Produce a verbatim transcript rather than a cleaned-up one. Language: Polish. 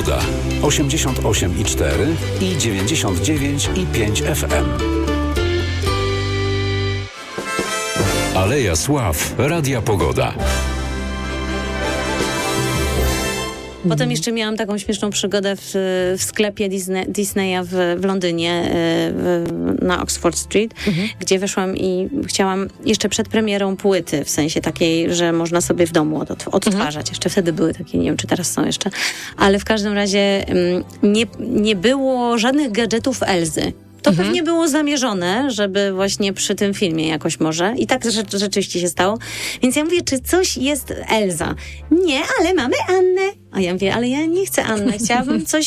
Pogoda. osiemdziesiąt osiem i cztery i dziewięćdziesiąt dziewięć i pięć F M. Aleja Sław. Radia Pogoda. Potem jeszcze miałam taką śmieszną przygodę w, w sklepie Disney, Disneya w, w Londynie, w, na Oxford Street, mhm. gdzie weszłam i chciałam jeszcze przed premierą płyty, w sensie takiej, że można sobie w domu od, odtwarzać. Mhm. Jeszcze wtedy były takie, nie wiem, czy teraz są jeszcze. Ale w każdym razie nie, nie było żadnych gadżetów Elzy. To mhm. pewnie było zamierzone, żeby właśnie przy tym filmie jakoś może. I tak rzecz, rzeczywiście się stało. Więc ja mówię, czy coś jest Elza? Nie, ale mamy Annę. A ja mówię, ale ja nie chcę Annę. Chciałabym coś